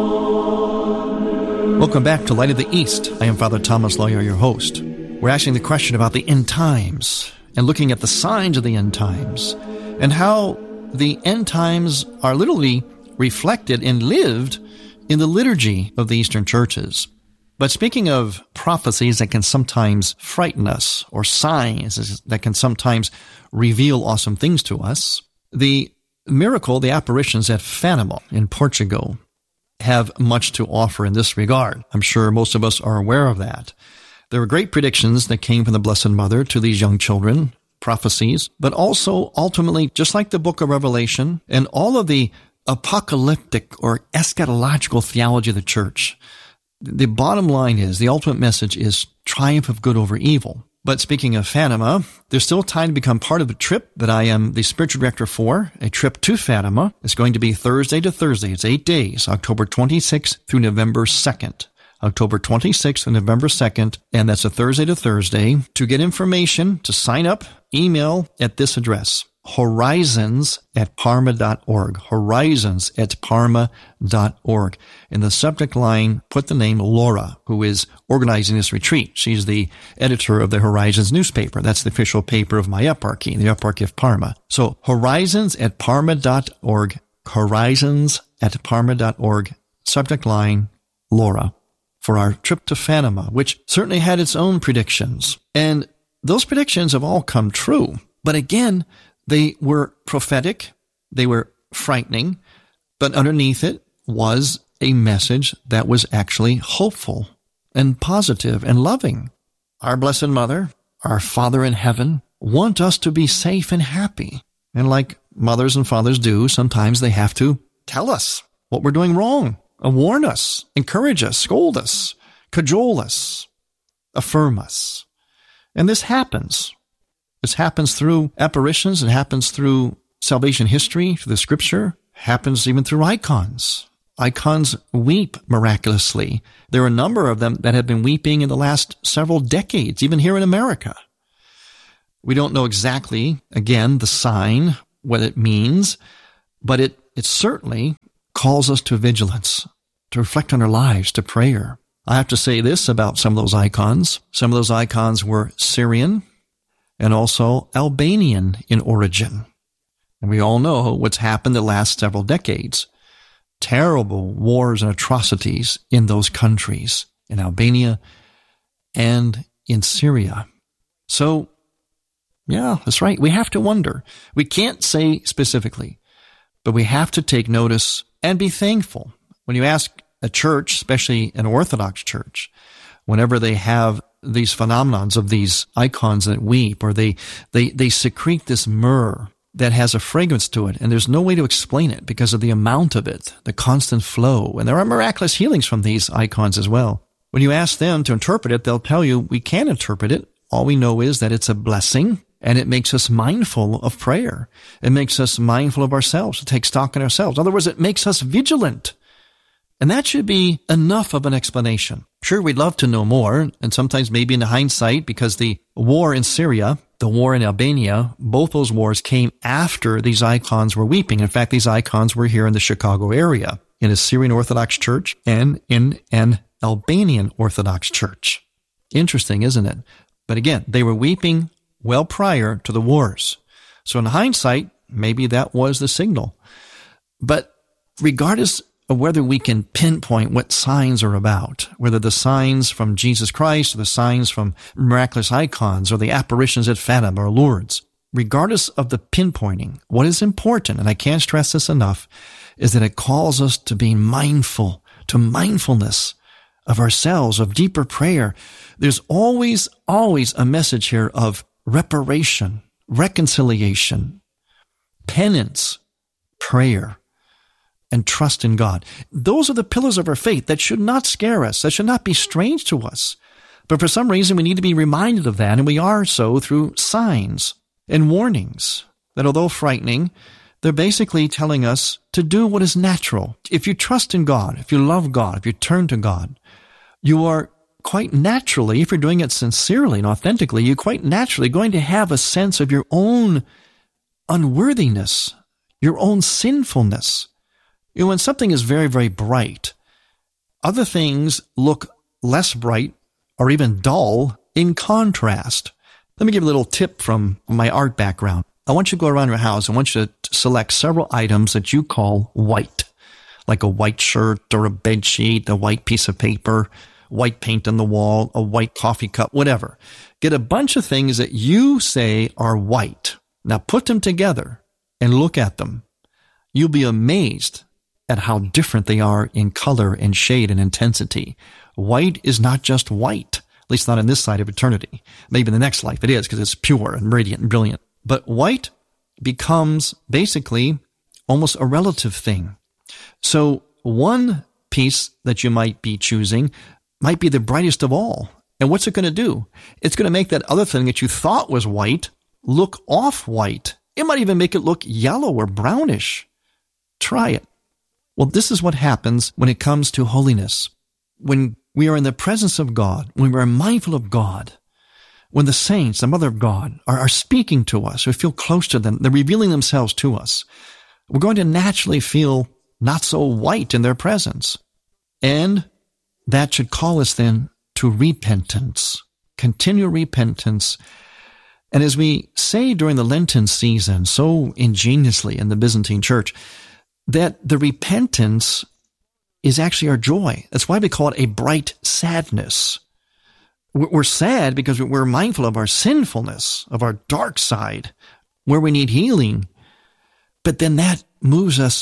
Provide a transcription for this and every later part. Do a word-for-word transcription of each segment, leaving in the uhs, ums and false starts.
Welcome back to Light of the East. I am Father Thomas Loya, your host. We're asking the question about the end times and looking at the signs of the end times and how the end times are literally reflected and lived in the liturgy of the Eastern churches. But speaking of prophecies that can sometimes frighten us, or signs that can sometimes reveal awesome things to us, the miracle, the apparitions at Fatima in Portugal, have much to offer in this regard. I'm sure most of us are aware of that. There were great predictions that came from the Blessed Mother to these young children, prophecies, but also ultimately, just like the book of Revelation and all of the apocalyptic or eschatological theology of the church, the bottom line is, the ultimate message is triumph of good over evil. But speaking of Fatima, there's still time to become part of a trip that I am the spiritual director for, a trip to Fatima. It's going to be Thursday to Thursday. It's eight days, October twenty-sixth through November second. October twenty-sixth and November second, and that's a Thursday to Thursday. To get information, to sign up, email at this address, horizons at parma dot org, horizons at parma dot org. In the subject line, put the name Laura, who is organizing this retreat. She's the editor of the Horizons newspaper. That's the official paper of my eparchy, the eparchy of Parma. So horizons at parma dot org, horizons at parma dot org, subject line, Laura, for our trip to Fatima, which certainly had its own predictions. And those predictions have all come true. But again, they were prophetic, they were frightening, but underneath it was a message that was actually hopeful and positive and loving. Our Blessed Mother, our Father in heaven, want us to be safe and happy. And like mothers and fathers do, sometimes they have to tell us what we're doing wrong, warn us, encourage us, scold us, cajole us, affirm us. And this happens. This happens through apparitions. It happens through salvation history, through the scripture. It happens even through icons. Icons weep miraculously. There are a number of them that have been weeping in the last several decades, even here in America. We don't know exactly, again, the sign, what it means, but it, it certainly calls us to vigilance, to reflect on our lives, to prayer. I have to say this about some of those icons. Some of those icons were Syrian and also Albanian in origin. And we all know what's happened the last several decades. Terrible wars and atrocities in those countries, in Albania and in Syria. So, yeah, that's right. We have to wonder. We can't say specifically, but we have to take notice and be thankful. When you ask a church, especially an Orthodox church, whenever they have these phenomenons of these icons that weep, or they, they, they secrete this myrrh that has a fragrance to it, and there's no way to explain it because of the amount of it, the constant flow. And there are miraculous healings from these icons as well. When you ask them to interpret it, they'll tell you, we can't interpret it. All we know is that it's a blessing, and it makes us mindful of prayer. It makes us mindful of ourselves, to take stock in ourselves. In other words, it makes us vigilant. And that should be enough of an explanation. Sure, we'd love to know more, and sometimes maybe in hindsight, because the war in Syria, the war in Albania, both those wars came after these icons were weeping. In fact, these icons were here in the Chicago area, in a Syrian Orthodox church and in an Albanian Orthodox church. Interesting, isn't it? But again, they were weeping well prior to the wars. So in hindsight, maybe that was the signal. But regardless of whether we can pinpoint what signs are about, whether the signs from Jesus Christ or the signs from miraculous icons or the apparitions at Fatima or Lourdes, regardless of the pinpointing, what is important, and I can't stress this enough, is that it calls us to being mindful, to mindfulness of ourselves, of deeper prayer. There's always, always a message here of reparation, reconciliation, penance, prayer, and trust in God. Those are the pillars of our faith that should not scare us, that should not be strange to us. But for some reason, we need to be reminded of that, and we are so through signs and warnings that, although frightening, they're basically telling us to do what is natural. If you trust in God, if you love God, if you turn to God, you are quite naturally, if you're doing it sincerely and authentically, you're quite naturally going to have a sense of your own unworthiness, your own sinfulness. You know, when something is very, very bright other things look less bright or even dull in contrast. Let me give you a little tip from my art background. I want you to go around your house. I want you to select several items that you call white, like a white shirt or a bed sheet, a white piece of paper, white paint on the wall, a white coffee cup, whatever. Get a bunch of things that you say are white. Now put them together and look at them. You'll be amazed at how different they are in color and shade and intensity. White is not just white, at least not in this side of eternity. Maybe in the next life it is because it's pure and radiant and brilliant. But white becomes basically almost a relative thing. So one piece that you might be choosing might be the brightest of all. And what's it going to do? It's going to make that other thing that you thought was white look off-white. It might even make it look yellow or brownish. Try it. Well, this is what happens when it comes to holiness. When we are in the presence of God, when we're mindful of God, when the saints, the Mother of God, are, are speaking to us, we feel close to them, they're revealing themselves to us, we're going to naturally feel not so white in their presence. And that should call us then to repentance, continual repentance. And as we say during the Lenten season so ingeniously in the Byzantine Church, that the repentance is actually our joy. That's why we call it a bright sadness. We're sad because we're mindful of our sinfulness, of our dark side, where we need healing. But then that moves us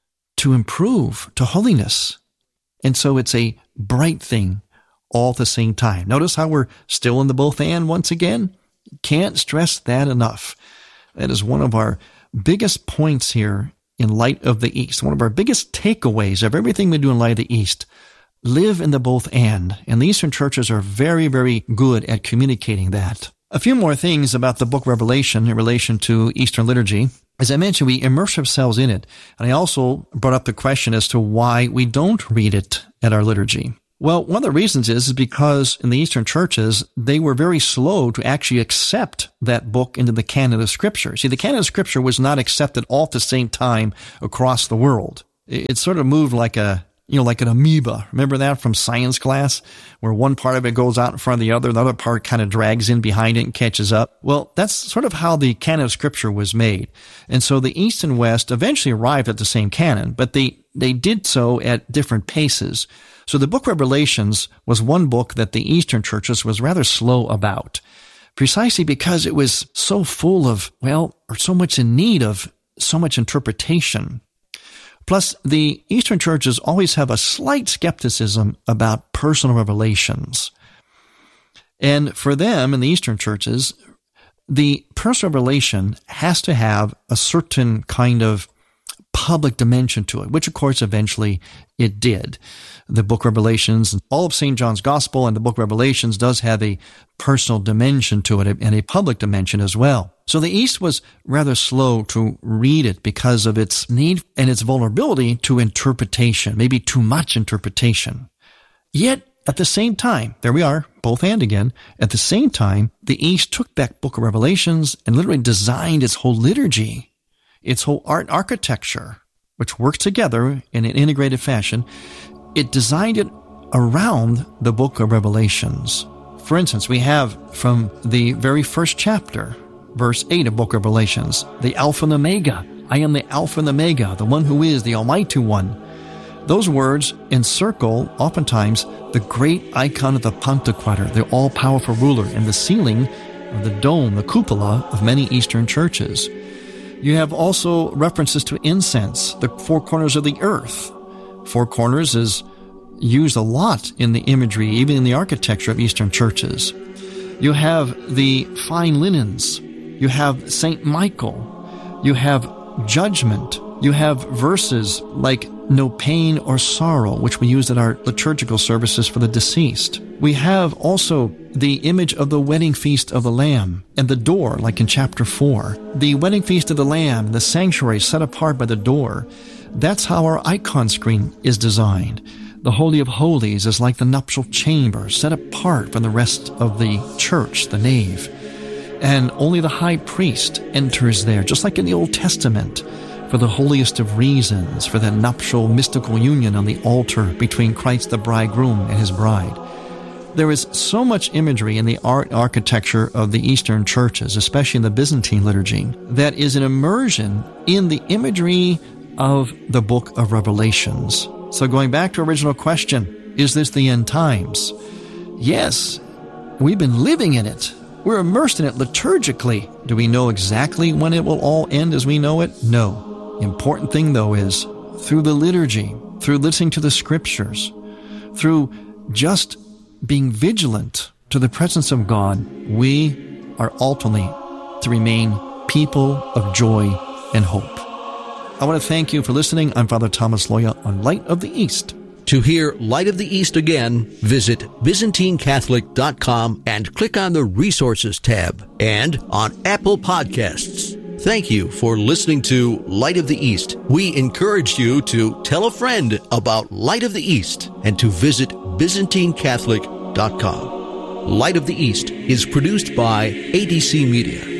to improve, to holiness. And so it's a bright thing all at the same time. Notice how we're still in the both and once again? Can't stress that enough. That is one of our biggest points here in Light of the East. One of our biggest takeaways of everything we do in Light of the East. Live in the both and. And the Eastern churches are very, very good at communicating that. A few more things about the book of Revelation in relation to Eastern liturgy. As I mentioned, we immerse ourselves in it. And I also brought up the question as to why we don't read it at our liturgy. Well, one of the reasons is, is because in the Eastern churches, they were very slow to actually accept that book into the canon of Scripture. See, the canon of Scripture was not accepted all at the same time across the world. It sort of moved like a, you know, like an amoeba. Remember that from science class, where one part of it goes out in front of the other, the other part kind of drags in behind it and catches up? Well, that's sort of how the canon of Scripture was made. And so the East and West eventually arrived at the same canon, but they, they did so at different paces. So the book of Revelations was one book that the Eastern churches was rather slow about, precisely because it was so full of, well, or so much in need of so much interpretation. Plus, the Eastern churches always have a slight skepticism about personal revelations. And for them, in the Eastern churches, the personal revelation has to have a certain kind of public dimension to it, which of course eventually it did. The book of Revelations, all of Saint John's Gospel and the book of Revelations does have a personal dimension to it and a public dimension as well. So the East was rather slow to read it because of its need and its vulnerability to interpretation, maybe too much interpretation. Yet, at the same time, there we are, both and again, at the same time, the East took that book of Revelations and literally designed its whole liturgy, its whole art architecture, which works together in an integrated fashion. It designed it around the book of Revelations. For instance, we have from the very first chapter, verse eight of book of Revelations, the Alpha and Omega. I am the Alpha and Omega, the one who is the Almighty One. Those words encircle, oftentimes, the great icon of the Pantocrator, the all-powerful ruler, and the ceiling of the dome, the cupola of many Eastern churches. You have also references to incense, the four corners of the earth. Four corners is used a lot in the imagery, even in the architecture of Eastern churches. You have the fine linens. You have Saint Michael. You have judgment. You have verses like no pain or sorrow, which we use in our liturgical services for the deceased. We have also the image of the wedding feast of the Lamb and the door, like in chapter four. The wedding feast of the Lamb, the sanctuary set apart by the door. That's how our icon screen is designed. The Holy of Holies is like the nuptial chamber, set apart from the rest of the church, the nave. And only the high priest enters there, just like in the Old Testament, for the holiest of reasons, for that nuptial mystical union on the altar between Christ the bridegroom and his bride. There is so much imagery in the art architecture of the Eastern churches, especially in the Byzantine liturgy, that is an immersion in the imagery of the book of Revelations. So going back to original question, is this the end times? Yes, we've been living in it. We're immersed in it liturgically. Do we know exactly when it will all end as we know it? No. Important thing, though, is through the liturgy, through listening to the scriptures, through just being vigilant to the presence of God, we are ultimately to remain people of joy and hope. I want to thank you for listening. I'm Father Thomas Loya on Light of the East. To hear Light of the East again, visit Byzantine Catholic dot com and click on the Resources tab, and on Apple Podcasts. Thank you for listening to Light of the East. We encourage you to tell a friend about Light of the East and to visit Byzantine Catholic dot com. Light of the East is produced by A D C Media.